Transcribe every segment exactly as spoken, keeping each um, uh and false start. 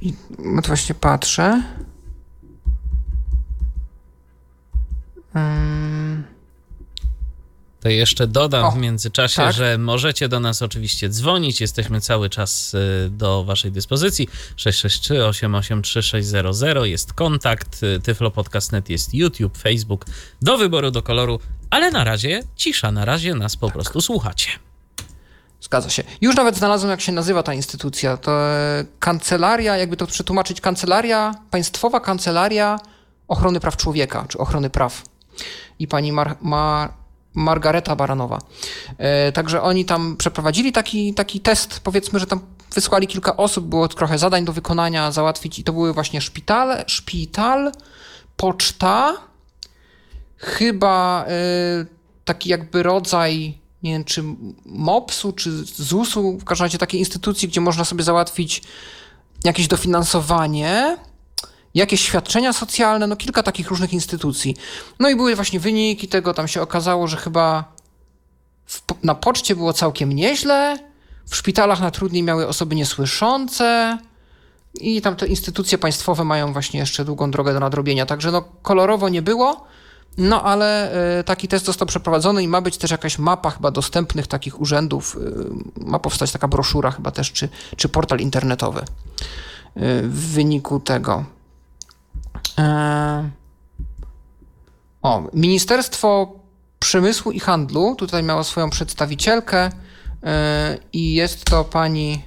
I no to właśnie patrzę. Hmm. To jeszcze dodam O, w międzyczasie, tak. że możecie do nas oczywiście dzwonić. Jesteśmy cały czas do waszej dyspozycji. sześć sześć trzy, osiem osiem trzy, sześć zero zero jest kontakt. tyflopodcast kropka net jest YouTube, Facebook. Do wyboru, do koloru. Ale na razie cisza. Na razie nas po prostu słuchacie. Zgadza się. Już nawet znalazłem, jak się nazywa ta instytucja. To e, kancelaria, jakby to przetłumaczyć, kancelaria, Państwowa Kancelaria Ochrony Praw Człowieka, czy Ochrony Praw. I pani Mar- Mar- Margareta Baranowa. E, także oni tam przeprowadzili taki, taki test, powiedzmy, że tam wysłali kilka osób, było trochę zadań do wykonania, załatwić i to były właśnie szpitale, szpital, poczta, chyba e, taki jakby rodzaj, nie wiem, czy mopsu, czy zusu, w każdym razie takiej instytucji, gdzie można sobie załatwić jakieś dofinansowanie, jakieś świadczenia socjalne, no kilka takich różnych instytucji. No i były właśnie wyniki tego, tam się okazało, że chyba w, na poczcie było całkiem nieźle, w szpitalach najtrudniej miały osoby niesłyszące i tam te instytucje państwowe mają właśnie jeszcze długą drogę do nadrobienia, także no kolorowo nie było, no ale y, taki test został przeprowadzony i ma być też jakaś mapa chyba dostępnych takich urzędów, y, ma powstać taka broszura chyba też, czy, czy portal internetowy y, w wyniku tego. O, Ministerstwo Przemysłu i Handlu tutaj miało swoją przedstawicielkę i jest to pani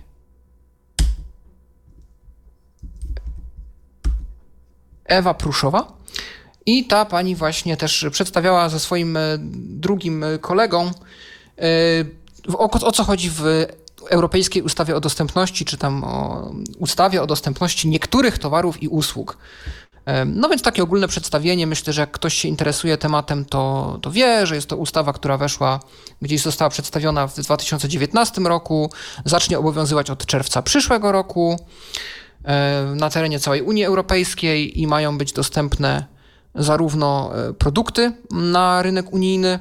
Ewa Pruszowa i ta pani właśnie też przedstawiała ze swoim drugim kolegą o, o co chodzi w Europejskiej Ustawie o Dostępności, czy tam o ustawie o dostępności niektórych towarów i usług. No więc takie ogólne przedstawienie, myślę, że jak ktoś się interesuje tematem, to, to wie, że jest to ustawa, która weszła, gdzieś została przedstawiona w dwa tysiące dziewiętnastym roku, zacznie obowiązywać od czerwca przyszłego roku na terenie całej Unii Europejskiej i mają być dostępne zarówno produkty na rynek unijny,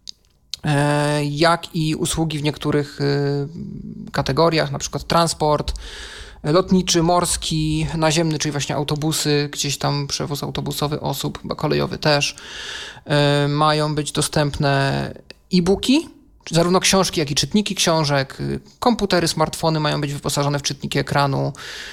jak i usługi w niektórych kategoriach, na przykład transport lotniczy, morski, naziemny, czyli właśnie autobusy, gdzieś tam przewóz autobusowy osób, chyba kolejowy też. Mają być dostępne e-booki, zarówno książki, jak i czytniki książek, komputery, smartfony mają być wyposażone w czytniki ekranu,